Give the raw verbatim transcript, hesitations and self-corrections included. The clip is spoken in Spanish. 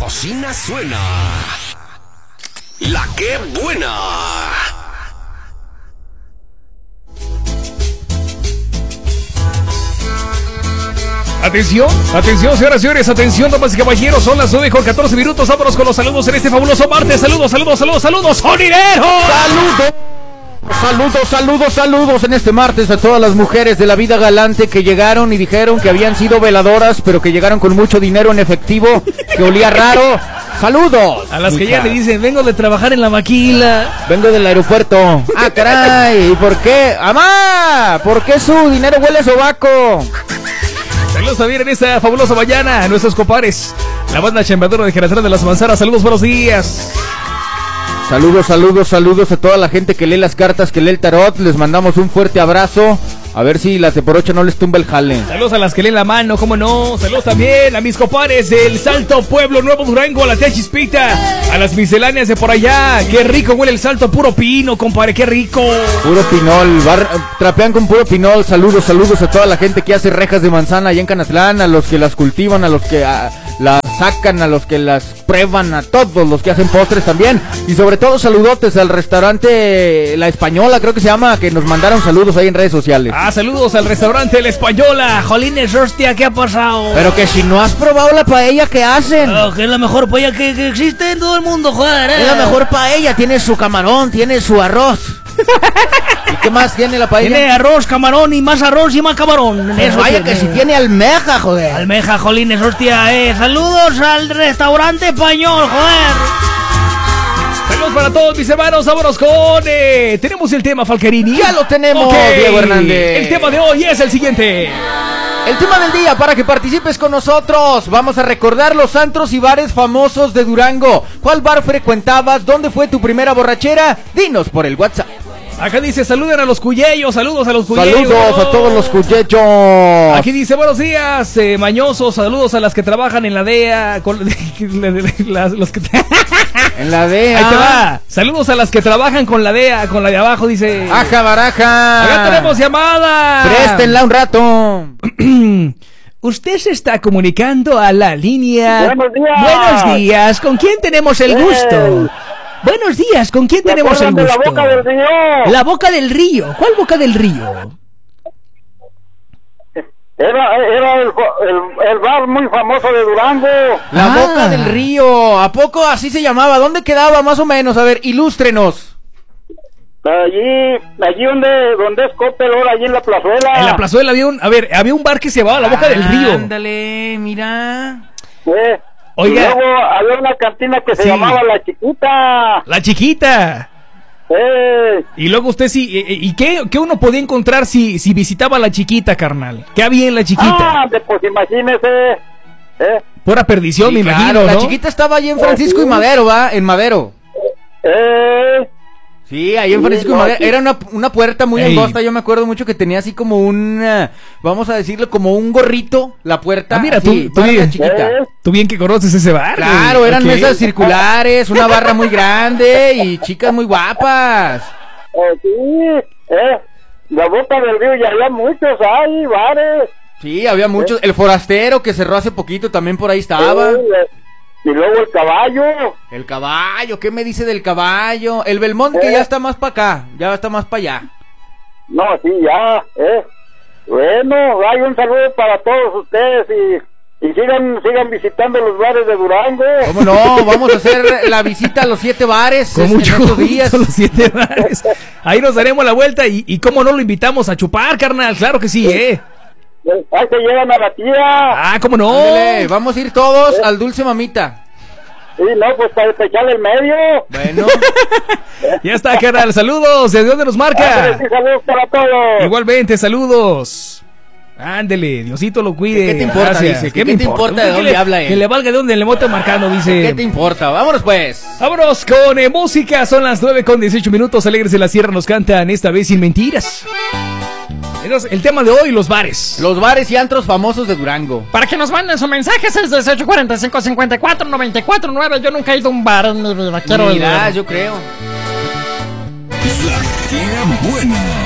cocina suena La Que Buena. Atención, atención, señoras y señores, atención, damas y caballeros, son las nueve con catorce minutos, vámonos con los saludos en este fabuloso martes. Saludos, saludos, saludos, saludos, ¡Sonidero! ¡Saludos! Saludos, saludos, saludos en este martes a todas las mujeres de la vida galante que llegaron y dijeron que habían sido veladoras, pero que llegaron con mucho dinero en efectivo, que olía raro. ¡Saludos! A las que ya le dicen, vengo de trabajar en la maquila. Vengo del aeropuerto. ¡Ah, caray! ¿Y por qué? ¡Amá! ¿Por qué su dinero huele a sobaco? Saludos también en esta fabulosa mañana a nuestros compadres, la banda Chambadora de Generación de las Manzanas. Saludos, buenos días. Saludos, saludos, saludos a toda la gente que lee las cartas, que lee el tarot. Les mandamos un fuerte abrazo. A ver si las de por ocho no les tumba el jale. Saludos a las que leen la mano, cómo no. Saludos también a mis compadres del Salto Pueblo Nuevo Durango, a la tía Chispita, a las misceláneas de por allá. Qué rico huele el Salto, puro pino, compadre, qué rico. Puro pinol, bar, trapean con puro pinol. Saludos, saludos a toda la gente que hace rejas de manzana allá en Canatlán, a los que las cultivan, a los que a, las sacan, a los que las prueban, a todos los que hacen postres también. Y sobre todo saludotes al restaurante La Española, creo que se llama, que nos mandaron saludos ahí en redes sociales. Ah, saludos al restaurante La Española. Jolines, hostia, ¿qué ha pasado? Pero que si no has probado la paella que hacen. Oh, que es la mejor paella que, que existe en todo el mundo, joder, ¿eh? Es la mejor paella, tiene su camarón, tiene su arroz. ¿Y qué más tiene la paella? Tiene arroz, camarón y más arroz y más camarón. Eso vaya tiene. Que si tiene almeja, joder. Almeja, jolines, hostia, eh. Saludos al restaurante español, joder. Saludos para todos mis hermanos, vámonos con... Eh, tenemos el tema, Falquerini. Ya lo tenemos, okay. Diego Hernández. El tema de hoy es el siguiente. El tema del día, para que participes con nosotros. Vamos a recordar los antros y bares famosos de Durango. ¿Cuál bar frecuentabas? ¿Dónde fue tu primera borrachera? Dinos por el WhatsApp. Acá dice, saluden a los cuyellos, saludos a los cuyellos. Saludos a todos los cuyellos. Aquí dice, buenos días, eh, mañosos, saludos a las que trabajan en la D E A. Con, las, los que en la D E A. Ahí te va. Saludos a las que trabajan con la D E A, con la de abajo, dice. Aja baraja. Acá tenemos llamada. Préstenla un rato. Usted se está comunicando a la línea. Buenos días. Buenos días. ¿Con quién tenemos el gusto? Hey. Buenos días, ¿con quién tenemos el gusto? La Boca del Río. La Boca del Río. ¿Cuál Boca del Río? Era, era el, el, el bar muy famoso de Durango. La ah. Boca del Río. ¿A poco así se llamaba? ¿Dónde quedaba más o menos? A ver, ilústrenos. Allí, allí donde, donde es Coppel, ahora allí en la plazuela. En la plazuela había un, a ver, había un bar que se llamaba La Boca ah, del Río. Ándale, mira. Eh. Oiga. Y luego había una cantina que se sí. llamaba La Chiquita. La Chiquita. Eh. Y luego usted sí, ¿y qué, qué uno podía encontrar si, si visitaba La Chiquita, carnal? ¿Qué había en La Chiquita? Ah, pues imagínese. Eh. Pura perdición, sí, me claro, imagino, ¿no? La Chiquita estaba allí en Francisco oh, sí. y Madero, ¿va? En Madero. Eh. Sí, ahí en Francisco sí, y Madero. sí. Era una, una puerta muy Ey. angosta, yo me acuerdo mucho que tenía así como un, uh, vamos a decirlo, como un gorrito, la puerta. Ah, mira, así, tú, tú, bien, chiquita. Eh. tú bien que conoces ese bar. Claro, güey. eran Okay. mesas circulares, una barra muy grande y chicas muy guapas. Eh, sí, eh. La Boca del Río, ya había muchos, hay bares. Sí, había muchos. El Forastero que cerró hace poquito también por ahí estaba. Eh, y luego el Caballo. El Caballo, ¿qué me dice del Caballo? El Belmont que Eh. ya está más para acá, ya está más para allá. No, sí, ya, eh. Bueno, hay un saludo para todos ustedes y, y sigan sigan visitando los bares de Durango. ¿Cómo no? Vamos a hacer la visita a los siete bares Con en mucho estos gusto, días. los siete bares. Ahí nos daremos la vuelta y, y cómo no lo invitamos a chupar, carnal. Claro que sí, eh. Ahí se llevan a la tía. Ah, cómo no. Ándale, vamos a ir todos al Dulce Mamita. Sí, no, pues para echarle el medio. Bueno. Ya está, carnal. Saludos. ¿De dónde nos marca? Ándale, sí, saludos para todos. Igualmente, saludos. Ándele, Diosito lo cuide. ¿Qué te importa? Gracias. Dice. ¿Qué, ¿Qué te importa de dónde le, habla él? Que le valga de dónde le mota marcando, dice. ¿Qué te importa? Vámonos pues. Vámonos con eh, música. Son las nueve con dieciocho minutos. Alegres de la Sierra nos cantan esta vez sin mentiras. Entonces, el tema de hoy, los bares. Los bares y antros famosos de Durango. Para que nos manden su mensaje, seis dieciocho, cuarenta y cinco, cincuenta y cuatro, noventa y cuatro, nueve. Yo nunca he ido a un bar en mi vida. Quiero ir. Mira, yo creo. La Que Buena.